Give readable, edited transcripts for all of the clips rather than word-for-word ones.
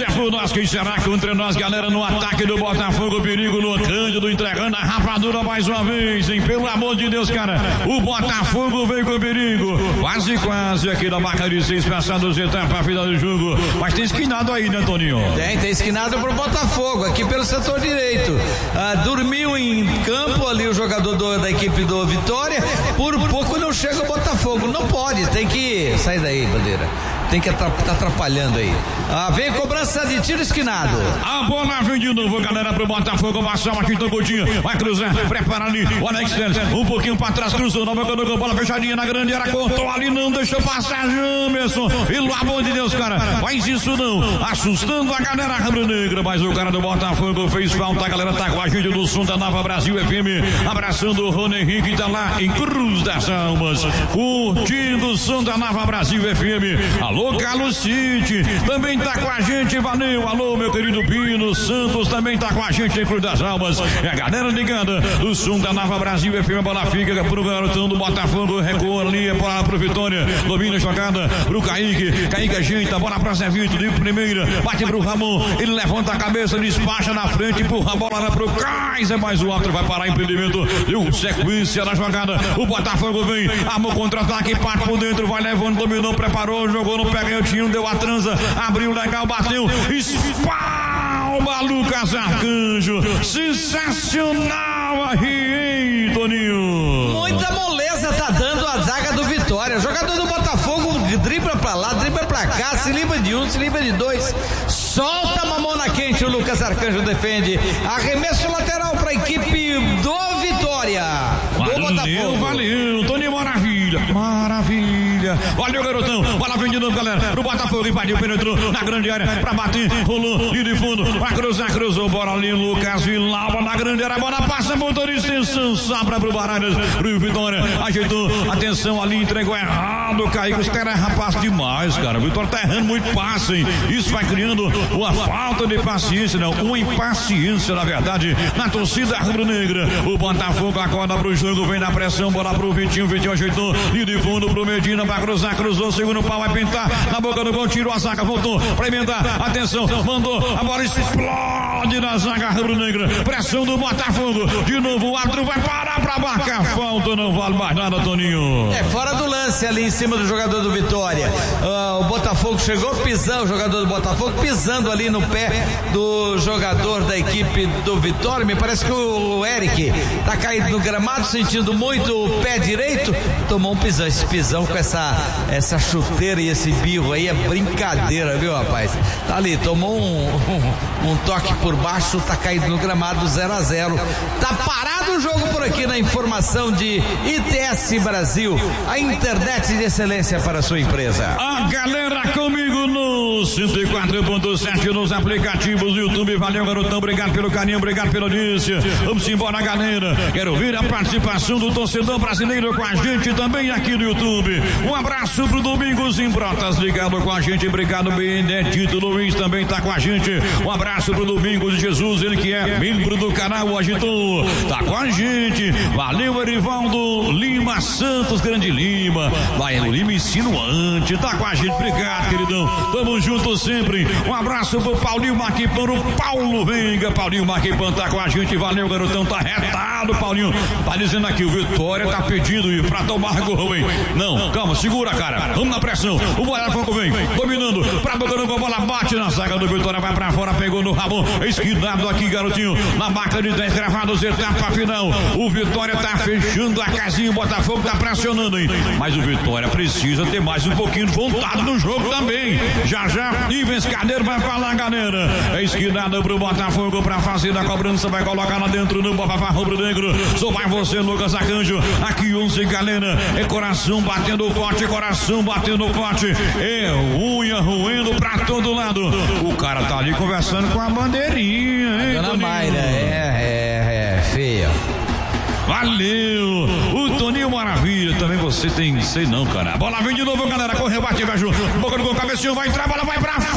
é por nós, quem será contra nós, galera, no ataque do Botafogo, perigo no Cândido, entregando a rapadura mais uma vez, hein? Pelo amor de Deus, cara, o Botafogo veio com perigo, quase aqui na marca de 6, passando as etapas, final do jogo, mas tem esquinado aí, né, Toninho? Tem esquinado pro Botafogo, aqui pelo setor direito, dormiu em campo ali o jogador da equipe do Vitória, por pouco não chega o Botafogo, não pode, tem que, sai daí, Bandeira, tem que tá atrapalhando aí. Vem cobrança de tiro esquinado. A bola vem de novo, galera, pro Botafogo. Passar aqui, Tocotinho. Vai cruzar, prepara ali. O Alex Telles, um pouquinho pra trás, cruzou. Na boca do bola fechadinha na grande área. Cortou ali, não deixou passar. Jamerson. Pelo amor de Deus, cara. Faz isso não. Assustando a galera rubro-negra. Mas o cara do Botafogo fez falta. A galera tá com a gente do som da Nova Brasil FM. Abraçando o Rony Henrique, tá lá em Cruz das Almas. Curtindo o som da Nova Brasil FM. Alô, Carlos City. Também tá com a gente, valeu, alô, meu querido Pino Santos, também tá com a gente em Cruz das Almas, é a galera ligada, o som da Nova Brasil FM, a bola fica pro garotão do Botafogo, recua ali, a bola pro Vitória, domina a jogada pro Kaique ajeita, a bola pra Zé Vitor, de primeira, bate pro Ramon, ele levanta a cabeça, despacha na frente, empurra a bola pro Kaiser, mas o outro vai parar empreendimento, deu sequência na jogada, o Botafogo vem, armou contra-ataque, parte por dentro, vai levando, dominou, preparou, jogou no pé, canhotinho, deu a transa, abriu legal, bateu, espalma Lucas Arcanjo, sensacional aí, Toninho. Muita moleza tá dando a zaga do Vitória, o jogador do Botafogo dribla pra lá, dribla pra cá, se livra de um, se livra de dois, solta a mamona quente, o Lucas Arcanjo defende, arremesso lateral pra equipe do Vitória, do Botafogo. Valeu, Toninho, maravilha, valeu, garotão, bola vem de novo, galera, pro Botafogo, invadiu, penetrou na grande área, pra bater, rolou, e de fundo, vai cruzou, bora ali, Lucas Vilauba na grande área, bola passa, motor extensão, sobra pro Baralhas, pro Vitória, ajeitou, atenção ali, entregou errado, Kaique, os caras é rapaz demais, cara, o Vitória tá errando muito passe, hein? Isso vai criando uma falta de paciência, não, uma impaciência, na verdade, na torcida rubro-negra, o Botafogo acorda pro jogo, vem na pressão, bola pro Vitinho ajeitou, e de fundo pro Medina, pra cruzar, cruzou, segundo pau, vai pintar, na boca do gol, tirou a zaga, voltou, pra emendar, atenção, mandou, a bola explode na zaga rubro-negra, pressão do Botafogo, de novo o árbitro vai parar pra marcar falta, não vale mais nada, Toninho. É fora do lance ali em cima do jogador do Vitória, o Botafogo chegou pisando, o jogador do Botafogo pisando ali no pé do jogador da equipe do Vitória, me parece que o Eric tá caído no gramado, sentindo muito o pé direito, tomou um pisão, esse pisão com essa chuteira e esse birro aí é brincadeira, viu, rapaz? Tá ali, tomou um toque por baixo, tá caído no gramado, 0-0. Tá parado o jogo por aqui na informação de ITS Brasil, a internet de excelência para a sua empresa. A galera comigo no 104.7 nos aplicativos do YouTube, valeu, garotão, obrigado pelo carinho, obrigado pela audiência, vamos embora, galera, quero ouvir a participação do torcedor brasileiro com a gente também aqui no YouTube, um abraço pro Domingos em Brotas, ligado com a gente, obrigado, Benedito Luiz também tá com a gente, um abraço pro Domingos de Jesus, ele que é membro do canal Agitou, tá com a gente, valeu, Erivaldo Lima Santos, Grande Lima, vai o Lima Insinuante, tá com a gente, obrigado, queridão, tamo junto sempre, um abraço pro Paulinho Marquipan, o Paulo Venga, Paulinho Marquipan tá com a gente, valeu, garotão, tá retado, Paulinho, tá dizendo aqui, o Vitória tá pedindo pra tomar gol, hein? Não, calma, segura, cara, vamos na pressão, o Botafogo vem, dominando, pra tocando com a bola, bate na zaga do Vitória, vai pra fora, pegou no Ramon, esquinado aqui, garotinho, na marca de 10 gravados, etapa final, o Vitória tá fechando a casinha, o Botafogo tá pressionando, hein? Mas o Vitória precisa ter mais um pouquinho de vontade no jogo também, já, Ivens Carneiro vai falar, galera, é esquinado pro Botafogo, pra fazer a cobrança, vai colocar lá dentro no Bafafá rubro-negro, só vai você, Lucas Arcanjo, aqui 11, galera, é coração batendo forte, é unha roendo pra todo lado, o cara tá ali conversando com a bandeirinha, hein? Dona Mayra, é feia. Valeu, o Toninho Maravilha, também você tem, sei não, cara, a bola vem de novo, galera, correu, bate, vai junto, boca do gol, cabecinho, vai entrar, bola vai pra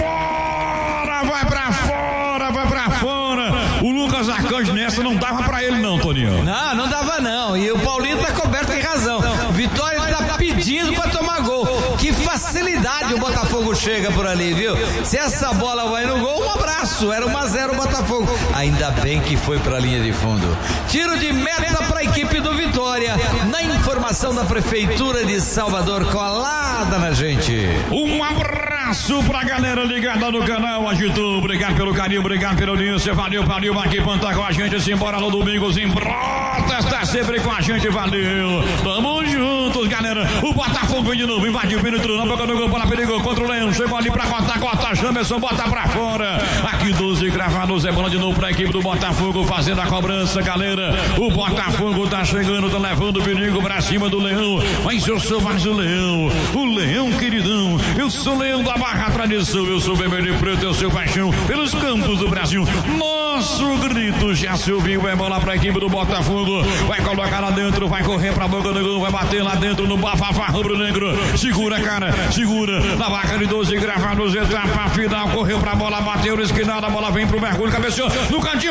fora, o Lucas Arcanjo nessa não dava pra ele não, Toninho. Não dava não, e o Paulinho tá coberto, tem razão, Vitória tá pedindo pra tomar gol, que facilidade, o Botafogo chega por ali, viu? Se essa bola vai no gol, um abraço. Era 1-0 o Botafogo. Ainda bem que foi pra linha de fundo. Tiro de meta pra equipe do Vitória. Na informação da Prefeitura de Salvador, colada na gente. Um abraço pra galera ligada no canal Agitou. Obrigado pelo carinho, obrigado pelo audiência. Valeu, aqui Panta com a gente. Simbora no domingo, em Brotas, tá sempre com a gente, valeu. Tamo juntos, galera. O Botafogo vem de novo, invadiu, penetrou na boca do gol, bola perigou contra o Leão. Chegou ali pra cortar, Jamerson bota pra fora. Aqui 12 gravados, é bola de novo pra equipe do Botafogo, fazendo a cobrança, galera. O Botafogo tá chegando, tá levando o perigo pra cima do Leão. Mas eu sou mais o Leão, queridão. Eu sou o Leão da Barra Tradição, eu sou vermelho e preto, eu sou paixão pelos campos do Brasil. Nosso grito já se ouviu, é bola pra equipe do Botafogo. Vai colocar lá dentro, vai correr pra boca do gol, vai bater lá dentro no bafafá rubro-negro. Segura, cara, segura. Na vaca de 12 gravados, etapa final. Correu pra bola, bateu na esquina, a bola vem pro Mergulho, cabeceou no cantinho.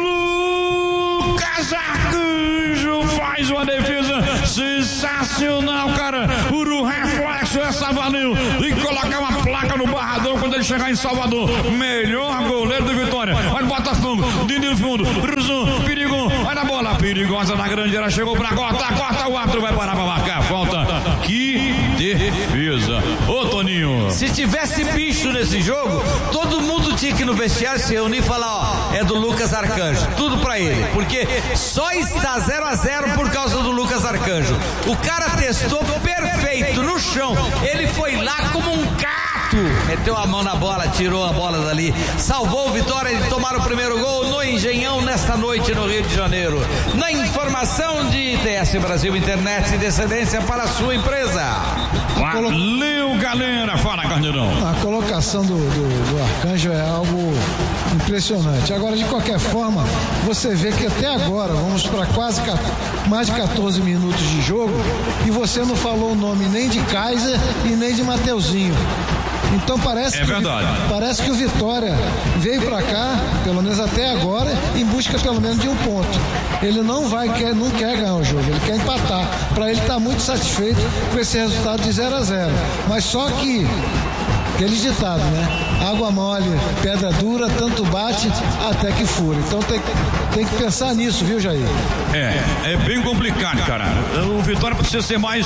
Lucas Arcanjo faz uma defesa sensacional, cara. Por um reflexo, essa valeu. E colocar uma placa no Barradão quando ele chegar em Salvador. Melhor goleiro do Vitória. Olha o Botafogo, Dini fundo, cruzou, perigou. Olha a bola, perigosa na grande área. Chegou pra corta, o árbitro vai parar pra marcar a falta. Que defesa. Ô, Toninho. Se tivesse bicho nesse jogo, todo mundo tinha que ir no vestiário se reunir e falar, ó, é do Lucas Arcanjo. Tudo pra ele. Porque só está 0-0 por causa do Lucas Arcanjo. O cara testou perfeito no chão. Ele foi lá como um gato. Meteu a mão na bola, tirou a bola dali. Salvou o Vitória de tomar o primeiro gol no Engenhão nesta noite no Rio de Janeiro. Na informação de ITS Brasil, internet de excelência para a sua empresa. Valeu, galera. Fala, Carneirão. A colocação do Arcanjo é algo impressionante. Agora, de qualquer forma, você vê que até agora, vamos para quase mais de 14 minutos de jogo, e você não falou o nome nem de Kaiser e nem de Mateuzinho. Então parece que o Vitória veio para cá, pelo menos até agora, em busca pelo menos de um ponto. Ele não quer ganhar o jogo, ele quer empatar. Para ele tá muito satisfeito com esse resultado de 0-0. Mas só que aquele ditado, né? Água mole, pedra dura, tanto bate até que fura. Então tem que pensar nisso, viu, Jair? É bem complicado, cara. O Vitória precisa ser mais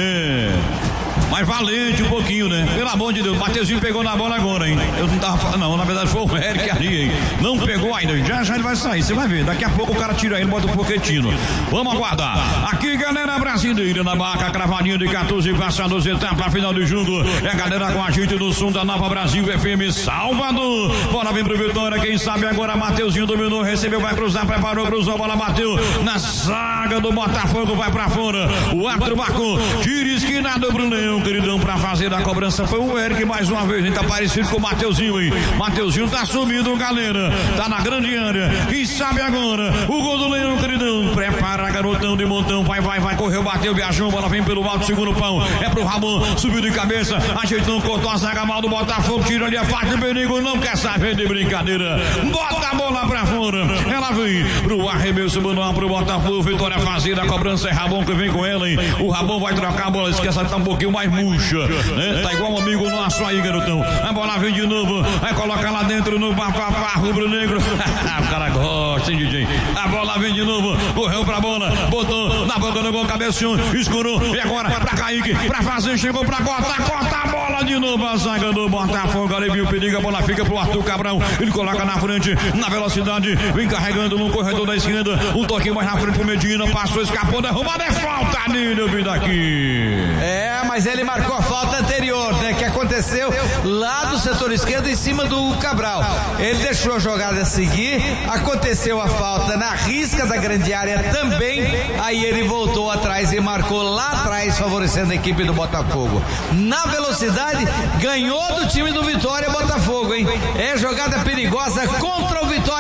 valente um pouquinho, né? Pelo amor de Deus, o Mateuzinho pegou na bola agora, hein? Eu não tava falando, não, na verdade foi o Eric ali, hein? Não pegou ainda, já ele vai sair, você vai ver. Daqui a pouco o cara tira ele, bota um Pochettino. Vamos aguardar. Aqui, galera brasileira, na barca, cravadinha de 14 passados, etapa final do jogo. É a galera com a gente no som da Nova Brasil FM Salvador. Bola vem pro Vitória, quem sabe agora Mateuzinho dominou, recebeu, vai cruzar, preparou, cruzou, a bola bateu na zaga do Botafogo, vai pra fora. O árbitro marcou, tira esquinado pro Leão, queridão, pra fazer a cobrança foi o Eric mais uma vez. A gente tá parecido com o Mateuzinho, hein? Mateuzinho tá sumindo, galera. Tá na grande área. Quem sabe agora? O gol do Leão, queridão. Prepara, garotão de montão. Vai, correu, bateu, viajou. Bola vem pelo alto, segundo pão. É pro Ramon, subiu de cabeça. Ajeitou, cortou a zaga mal do Botafogo. Tira ali a faixa do perigo. Não quer saber de brincadeira. Bota a bola pra fora. Ela vem pro arremesso manual pro Botafogo. Vitória fazendo a cobrança. É Ramon que vem com ela, hein? O Ramon vai trocar a bola. Esquece, tá um pouquinho mais murcha, né? Tá igual um amigo nosso aí, garotão. A bola vem de novo, vai colocar lá dentro no bafafá rubro-negro. O cara gosta, hein, DJ? A bola vem de novo, correu pra bola, botou na boca do gol, cabeceou, escurou, e agora pra Kaique, pra fazer, chegou pra corta a bola de novo, a zaga do Botafogo, ali viu o perigo, a bola fica pro Arthur Cabral, ele coloca na frente, na velocidade, vem carregando no corredor da esquerda, um toquinho mais na frente pro Medina, passou, escapou, derrubada, é falta nele, eu vim daqui. Mas ele marcou a falta anterior, né? Que aconteceu lá do setor esquerdo em cima do Cabral. Ele deixou a jogada seguir, aconteceu a falta na risca da grande área também, aí ele voltou atrás e marcou lá atrás, favorecendo a equipe do Botafogo. Na velocidade, ganhou do time do Vitória Botafogo, hein? É jogada perigosa contra o Vitória mais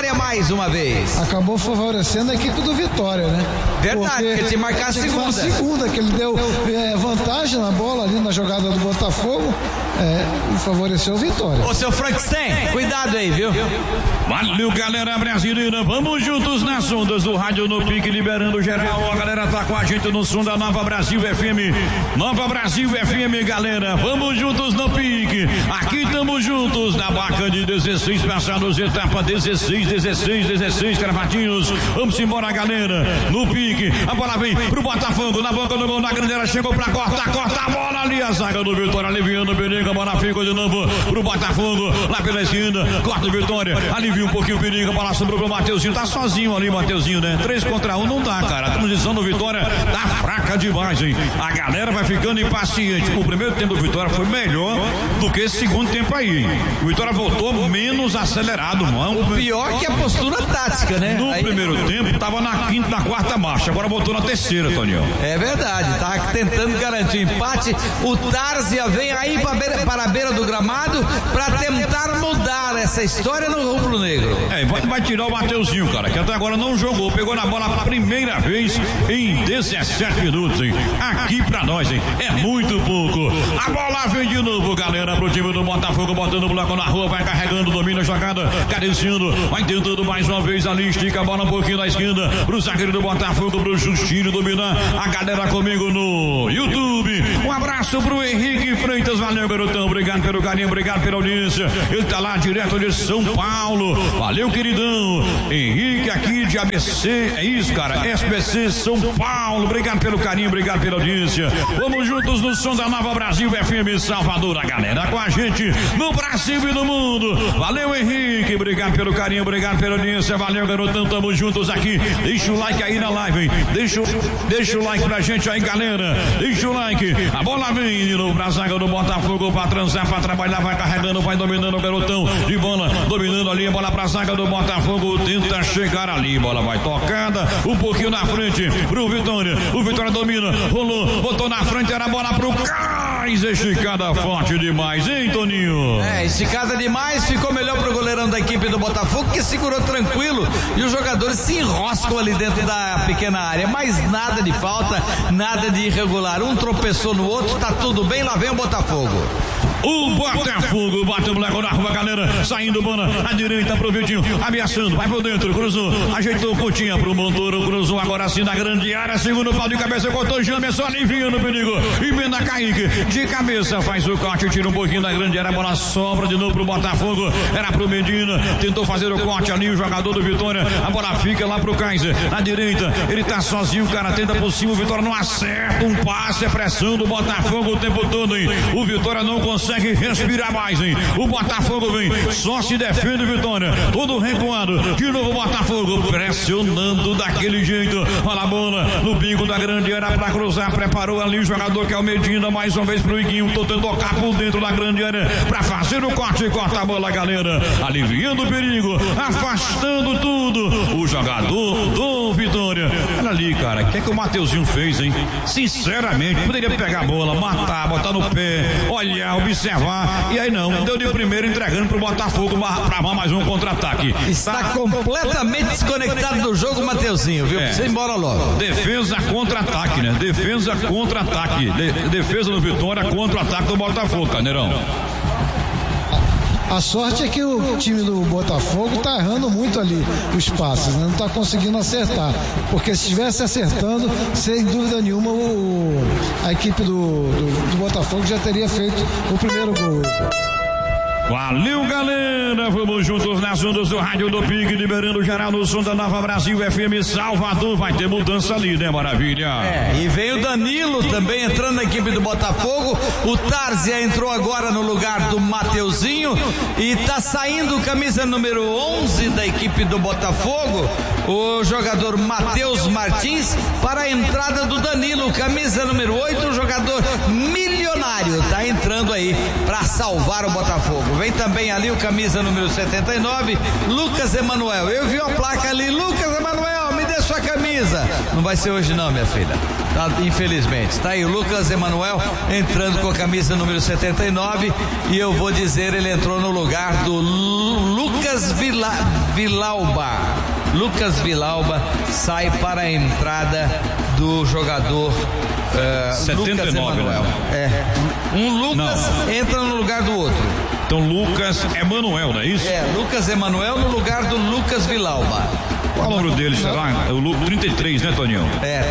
mais uma vez. Acabou favorecendo a equipe do Vitória, né? Verdade, porque tinha que marcar a segunda. Que ele deu vantagem na bola ali na jogada do Botafogo, e favoreceu o Vitória. Ô, seu Frankenstein, cuidado aí, viu? Valeu, galera brasileira, vamos juntos nas ondas do rádio no pique, liberando geral. A galera tá com a gente no som da Nova Brasil FM. Nova Brasil FM, galera, vamos juntos no pique. Aqui estamos juntos na barca de 16 passados, etapa 16, cravatinhos. Vamos embora, galera, no pique. A bola vem pro Botafogo, na boca do gol, na grande área, chegou pra corta a bola ali, a zaga do Vitória, aliviando o perigo, a bola fica de novo pro Botafogo, lá pela esquerda, corta o Vitória, alivia um pouquinho o perigo, a bola sobrou pro Mateuzinho, tá sozinho ali, Mateuzinho, né? 3 contra 1 não dá, cara, a transição do Vitória tá fraca demais, hein? A galera vai ficando impaciente. O primeiro tempo do Vitória foi melhor do que esse segundo tempo aí, hein? O Vitória voltou menos acelerado, mano. O pior que a postura tática, né? No primeiro tempo tava na quinta, na quarta marcha, agora voltou na terceira, Toninho. É verdade, tá tentando garantir o empate. O Tárzia vem aí para a beira do gramado para tentar mudar essa história no rubro-negro. Vai tirar o Mateuzinho, cara, que até agora não jogou, pegou na bola a primeira vez em 17 minutos, hein? Aqui pra nós, hein? É muito pouco. A bola vem de novo, galera, pro time do Botafogo, botando o bloco na rua, vai carregando, domina a jogada, cadenciando, vai tentando mais uma vez ali, estica a bola um pouquinho na esquerda, pro zagueiro do Botafogo, pro Justinho dominar. A galera comigo no YouTube. Um abraço pro Henrique Freitas, valeu, garotão, obrigado pelo carinho, obrigado pela audiência. Ele tá lá direto de São Paulo, valeu, queridão. Henrique aqui de ABC, é isso, cara, SBC São Paulo, obrigado pelo carinho, obrigado pela audiência. Vamos juntos no som da Nova Brasil FM Salvador, a galera com a gente no Brasil e no mundo. Valeu, Henrique, obrigado pelo carinho, obrigado pela audiência, valeu, garotão, tamo juntos aqui. Deixa o like aí na live, hein? Deixa o like pra gente aí, galera. Deixa o like. A bola vem de novo pra zaga do Botafogo, pra transar, pra trabalhar, vai carregando, vai dominando o garotão de bola, dominando ali a bola pra zaga do Botafogo, tenta chegar ali, bola vai tocada, um pouquinho na frente pro Vitória. O Vitória domina, rolou, botou na frente, era a bola pro Cais, esticada forte demais, hein, Toninho? Esticada demais, ficou melhor pro goleirão da equipe do Botafogo, que segurou tranquilo e os jogadores se enroscam ali dentro da pequena área, mas nada de falta, nada de irregular, um tropeçou no outro, tá tudo bem, lá vem o Botafogo. O Botafogo bate o moleque na rua, galera, saindo bola à direita pro Vitinho, ameaçando, vai pro dentro, cruzou, ajeitou o Coutinho pro Montoro, cruzou agora sim na grande área, segundo pau de cabeça, cortou Jamerson, aliviando o perigo, emenda Kaique, de cabeça faz o corte, tira um pouquinho da grande área, a bola sobra de novo pro Botafogo, era pro Medina, tentou fazer o corte ali, o jogador do Vitória, a bola fica lá pro Kaiser, na direita, ele tá sozinho, o cara tenta por cima, o Vitória não acerta, um passe, é pressão do Botafogo o tempo todo, hein? O Vitória não consegue respirar mais, hein? O Botafogo vem, só se defende o Vitória, todo recuado, de novo o Botafogo, pressionando daquele jeito, olha a bola, no bico da grande área pra cruzar, preparou ali o jogador que é o Medina, mais uma vez pro Iguinho, tentando tocar por dentro da grande área, pra fazer o corte, corta a bola, galera, aliviando o perigo, afastando tudo, o jogador do Vitória, olha ali, cara, o que é que o Mateuzinho fez, hein? Sinceramente, poderia pegar a bola, matar, botar no pé, olhar, observar, e aí não, deu de primeiro entregando pro Botafogo pra mais um contra-ataque. Está completamente desconectado do jogo, Mateuzinho, viu? Você embora logo. Defesa contra-ataque, né? Defesa contra-ataque. Defesa do Vitória contra o ataque do Botafogo, Carneirão. A sorte é que o time do Botafogo tá errando muito ali os passes, né? Não tá conseguindo acertar, porque se estivesse acertando, sem dúvida nenhuma a equipe do Botafogo já teria feito o primeiro gol. Valeu, galera, vamos juntos nas ondas do rádio do Pique, liberando geral no som da Nova Brasil FM Salvador, vai ter mudança ali, né, maravilha? E veio o Danilo também entrando na equipe do Botafogo, o Tárzia entrou agora no lugar do Mateuzinho e tá saindo camisa número 11 da equipe do Botafogo, o jogador Matheus Martins, para a entrada do Danilo, camisa número 8, o jogador milionário, tá entrando aí para salvar o Botafogo. Vem também ali o camisa número 79, Lucas Emanuel. Eu vi a placa ali, Lucas Emanuel, me dê sua camisa. camisa. Não vai ser hoje não, minha filha. Tá, infelizmente. Tá aí o Lucas Emanuel entrando com a camisa número 79 e eu vou dizer, ele entrou no lugar do Lucas Vilauba. Lucas Vilauba sai para a entrada do jogador 79, Lucas Emanuel. Um Lucas entra no lugar do outro. Então Lucas Emanuel, não é isso? Lucas Emanuel no lugar do Lucas Vilauba. Qual o número dele, será? É o 33, né, Toninho?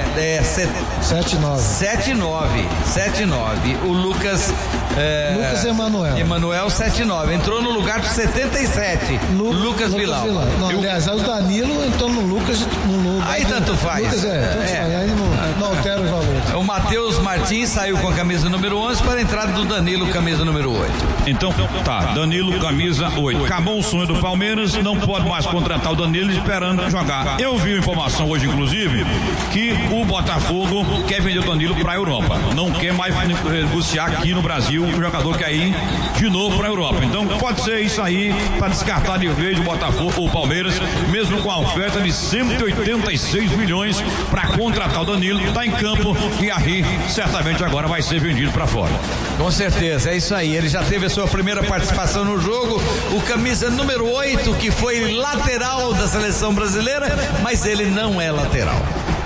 79. O Lucas Emanuel. Emanuel 79. Entrou no lugar do 77. Lucas Vilauba. Não, aliás, o Danilo entrou no Lucas. Aí tanto faz. Lucas, tanto faz. Aí não altera os valores. O Matheus Martins saiu com a camisa número 11 para a entrada do Danilo, camisa número 8. Então, tá, Danilo, camisa 8. Acabou o sonho do Palmeiras, não pode mais contratar o Danilo esperando jogar. Eu vi informação hoje, inclusive, que o Botafogo quer vender o Danilo para a Europa. Não quer mais negociar aqui no Brasil. O jogador quer ir de novo para a Europa. Então, pode ser isso aí para descartar de vez o Botafogo ou o Palmeiras, mesmo com a oferta de 186 milhões para contratar o Danilo. Está em campo e aí certamente agora vai ser vendido para fora. Com certeza, é isso aí. Ele já teve a sua primeira participação no jogo. O camisa número 8, que foi lateral da seleção brasileira, mas ele não é lateral.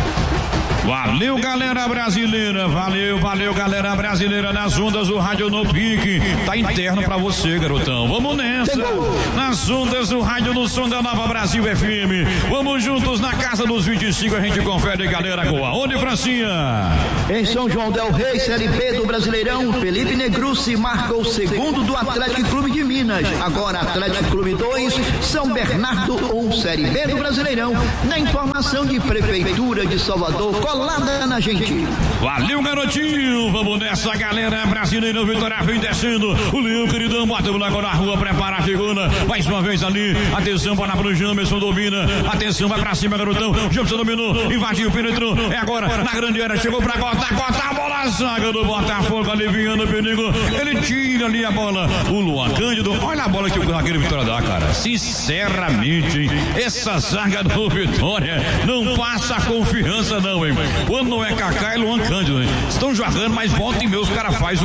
Valeu, galera brasileira, valeu, galera brasileira, nas ondas do Rádio No Pique, tá interno pra você, garotão, vamos nessa, nas ondas do Rádio no Som da Nova Brasil FM, vamos juntos na casa dos 25, a gente confere, galera, com aonde, Francinha? Em São João del Rei, Série B do Brasileirão, Felipe Negrucci marca o segundo do Atlético Clube de Minas, agora Atlético Clube 2, São Bernardo 1, Série B do Brasileirão, na informação de Prefeitura de Salvador, colada na gente. Valeu, garotinho, vamos nessa, galera brasileira, Vitória vem descendo, o Leão queridão bota o buraco na rua, prepara a segunda, mais uma vez ali, atenção para pro Jamerson, domina, atenção, vai pra cima, garotão, Jamerson dominou, invadiu, penetrou, é agora, na grande área, chegou pra cortar a bola, a zaga do Botafogo, aliviando o perigo, ele tira ali a bola, o Luan Cândido, olha a bola que o zagueiro Vitória dá, cara, sinceramente, hein? Essa zaga do Vitória não passa confiança não, hein? Quando não é Kaká, é Luan Cândido, hein? Estão jogando, mas volta e meia os caras faz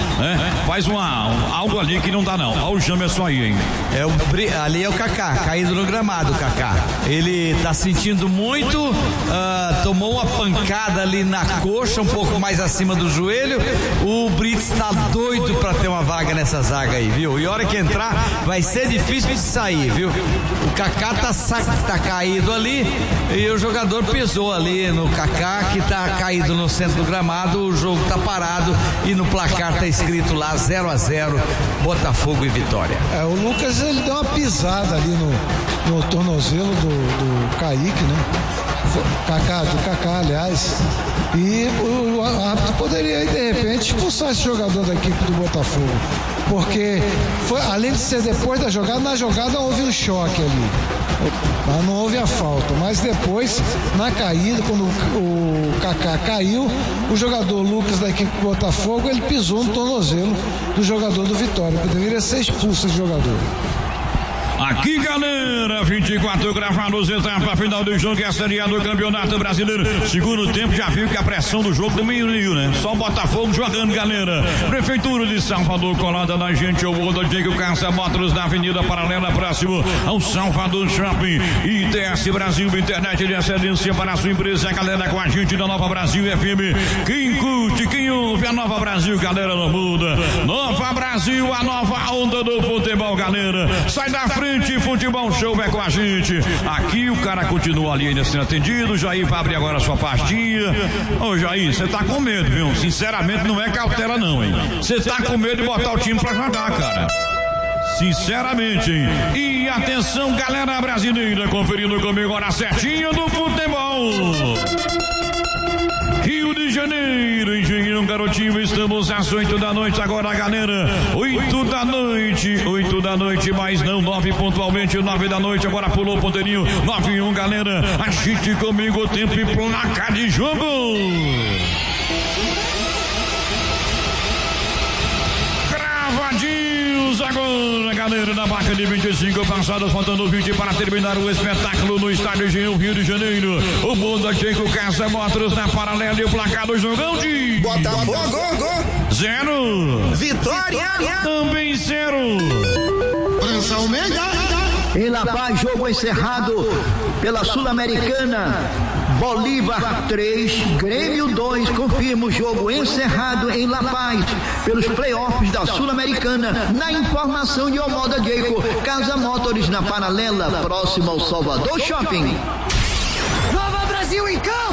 algo ali que não dá não. Olha o Jamerson aí, hein? Ali é o Kaká, caído no gramado, o Kaká. Ele tá sentindo muito, tomou uma pancada ali na coxa, um pouco mais acima do joelho. O Brits tá doido pra ter uma vaga nessa zaga aí, viu? E a hora que entrar, vai ser difícil de sair, viu? O Kaká tá caído ali e o jogador pisou ali no Kaká, que tá caído no centro do gramado. O jogo tá parado e no placar tá escrito lá 0-0, Botafogo e Vitória. O Lucas, ele deu uma pisada ali no tornozelo do Kaique, né? Do Kaká, aliás. E o árbitro poderia, de repente, expulsar esse jogador da equipe do Botafogo. Porque, além de ser depois da jogada, na jogada houve um choque ali. Mas não houve a falta. Mas depois, na caída, quando o Kaká caiu, o jogador Lucas da equipe do Botafogo, ele pisou no tornozelo do jogador do Vitória. Deveria ser expulso esse jogador. Aqui, galera, 24 gravados, etapa final do jogo, é a Série A do Campeonato Brasileiro. Segundo tempo, já viu que a pressão do jogo também uniu, né? Só o Botafogo jogando, galera. Prefeitura de Salvador, colada na gente, o World Diego Caça Motors, na Avenida Paralela, próximo ao Salvador Shopping. ITS Brasil, internet de excelência para a sua empresa, galera, com a gente da Nova Brasil FM. Quem curte, quem ouve a Nova Brasil, galera, não muda. Nova Brasil, a nova onda do futebol, galera. Sai da frente. Futebol Show é com a gente. Aqui o cara continua ali ainda sendo atendido. Jair vai abrir agora a sua pastinha. Ô Jair, você tá com medo, viu? Sinceramente não é cautela não, hein? Você tá com medo de botar o time pra jogar, cara. Sinceramente, hein? E atenção, galera brasileira, conferindo comigo agora certinho do futebol. Rio de Janeiro, Engenheiro Garotinho, estamos às 8 da noite agora, galera. 8 da noite, mas não 9 pontualmente, 9 da noite, agora pulou o ponteirinho, 9-1, galera. Agite comigo o tempo e placa de jogo. Cravadinhos agora, Galera, na marca de 25 passadas, faltando 20 para terminar o espetáculo no estádio Engenhão, Rio de Janeiro. O Honda Jayco Casa Motors na paralela e o placar do jogão de Botafogo 0, Vitória também 0. Prensa Almeida. Em La Paz, jogo encerrado pela Sul-Americana. Bolívar 3, Grêmio 2. Confirma o jogo encerrado em La Paz pelos playoffs da Sul-Americana. Na informação de Honda Jayco Casa Motors na paralela, próximo ao Salvador Shopping. Nova Brasil em campo!